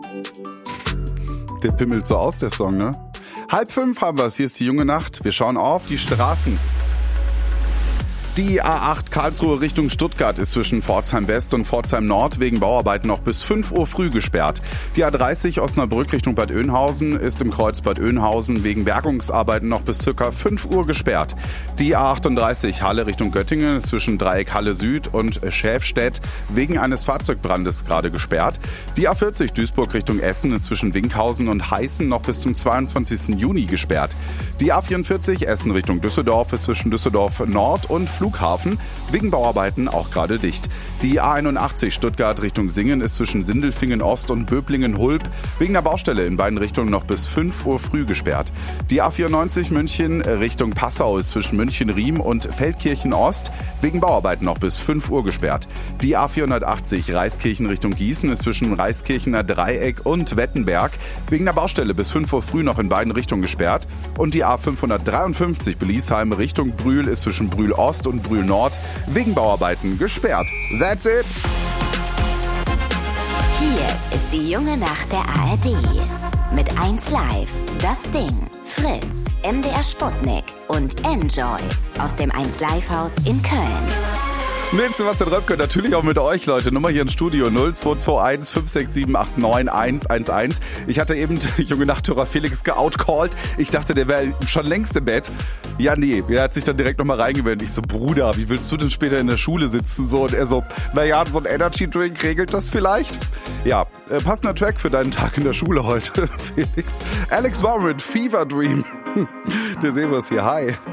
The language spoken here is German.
Der pimmelt so aus, der Song, ne? 4:30 haben wir es, hier ist die junge Nacht. Wir schauen auf die Straßen. Die A8 Karlsruhe Richtung Stuttgart ist zwischen Pforzheim West und Pforzheim Nord wegen Bauarbeiten noch bis 5 Uhr früh gesperrt. Die A30 Osnabrück Richtung Bad Oeynhausen ist im Kreuz Bad Oeynhausen wegen Bergungsarbeiten noch bis ca. 5 Uhr gesperrt. Die A38 Halle Richtung Göttingen ist zwischen Dreieck Halle Süd und Schäfstedt wegen eines Fahrzeugbrandes gerade gesperrt. Die A40 Duisburg Richtung Essen ist zwischen Winkhausen und Heißen noch bis zum 22. Juni gesperrt. Die A44 Essen Richtung Düsseldorf ist zwischen Düsseldorf Nord und Flughafen wegen Bauarbeiten auch gerade dicht. Die A81 Stuttgart Richtung Singen ist zwischen Sindelfingen Ost und Böblingen-Hulb wegen der Baustelle in beiden Richtungen noch bis 5 Uhr früh gesperrt. Die A94 München Richtung Passau ist zwischen München-Riem und Feldkirchen Ost wegen Bauarbeiten noch bis 5 Uhr gesperrt. Die A480 Reiskirchen Richtung Gießen ist zwischen Reiskirchener Dreieck und Wettenberg wegen der Baustelle bis 5 Uhr früh noch in beiden Richtungen gesperrt. Und die A553 Beliesheim Richtung Brühl ist zwischen Brühl Ost und Brühl Nord wegen Bauarbeiten gesperrt. That's it! Hier ist die junge Nacht der ARD. Mit 1Live, Das Ding, Fritz, MDR Sputnik und Enjoy aus dem 1Live-Haus in Köln. Nächste was der Röpke, natürlich auch mit euch, Leute. Nummer hier im Studio 0221 567 89 111. Ich hatte eben junge Nachthörer Felix geoutcallt. Ich dachte, der wäre schon längst im Bett. Ja, nee, er hat sich dann direkt nochmal reingewendet. Ich so, Bruder, wie willst du denn später in der Schule sitzen? So, und er so, naja, so ein Energy Drink regelt das vielleicht? Ja, passender Track für deinen Tag in der Schule heute, Felix. Alex Warren, Fever Dream. Der sehen wir es hier. Hi.